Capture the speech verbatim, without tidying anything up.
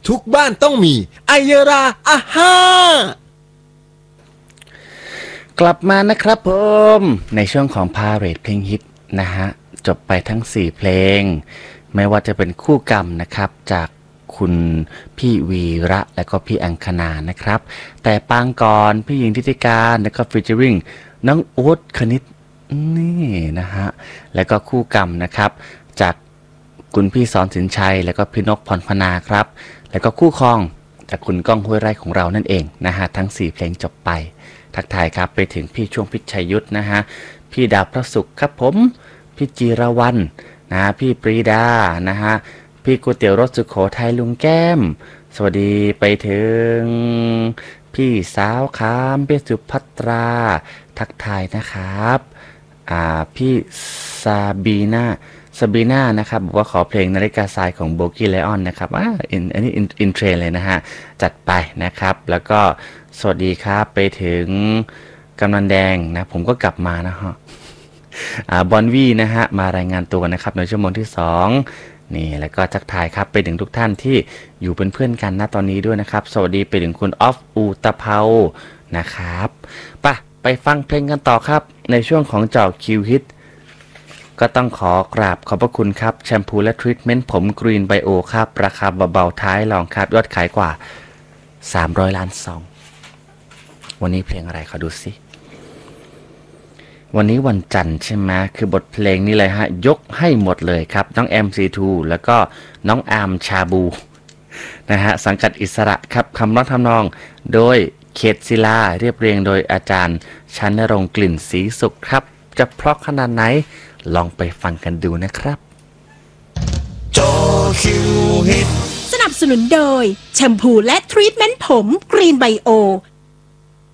ทุกบ้านต้องมีไอเยราอาฮ่ากลับมานะครับผมในช่วงของพาเรทเพลงฮิตนะฮะจบไปทั้งสี่เพลงไม่ว่าจะเป็นคู่กรรมนะครับจากคุณพี่วีระและก็พี่อังคณานะครับแต่ปางก่อนพี่หญิงทิติการแล้วก็ฟีเจอริงน้องโอ๊ตคณิตนี่นะฮะแล้วก็คู่กรรมนะครับจากคุณพี่สอนสินชัยแล้วก็พี่นกพรพนาครับแล้วก็คู่ครองจากคุณก้องห้วยไร่ของเรานั่นเองนะฮะทั้งสี่เพลงจบไปทักทายครับไปถึงพี่ช่วงพิชัยยุทธนะฮะพี่ดาวพระศุกร์ครับผมพี่จีรวรรณนะฮะพี่ปรีดานะฮะพี่ก๋วยเตี๋ยวรสสุโขทัยลุงแก้มสวัสดีไปถึงพี่สาวคามพี่สุภัตราทักทายนะครับอ่าพี่ซาบีนาซาบีนานะครับบอกว่าขอเพลงนาฬิกาทรายของโบกี้ไลออนนะครับอ่าอันนี้อินเทรนเลยนะฮะจัดไปนะครับแล้วก็สวัสดีครับไปถึงกำนันแดงนะผมก็กลับมานะฮะอ่าบอนวี่นะฮะมารายงานตัวนะครับในชั่วโมงที่สองนี่แล้วก็ทักทายครับไปถึงทุกท่านที่อยู่เป็นเพื่อนกันนะตอนนี้ด้วยนะครับสวัสดีไปถึงคุณออฟอูตะเภานะครับป่ะไปฟังเพลงกันต่อครับในช่วงของเจาะคิวฮิตก็ต้องขอกราบขอบพระคุณครับแชมพูและทรีทเมนต์ผมกรีนไบโอครับราคาเบาๆท้ายลองครับยอดขายกว่าสามร้อยล้านซองวันนี้เพลงอะไรขอดูสิวันนี้วันจันทร์ใช่ไหมคือบทเพลงนี้เลยฮะยกให้หมดเลยครับน้อง เอ็ม ซี ทู แล้วก็น้องอาร์มชาบูนะฮะสังกัดอิสระครับคำร้องทำนองโดยเขตศิลาเรียบเรียงโดยอาจารย์ชันนรงค์กลิ่นศรีสุขครับจะเพราะขนาดไหนลองไปฟังกันดูนะครับจอคิวฮิตสนับสนุนโดยแชมพูและทรีทเมนต์ผมกรีนไบโอ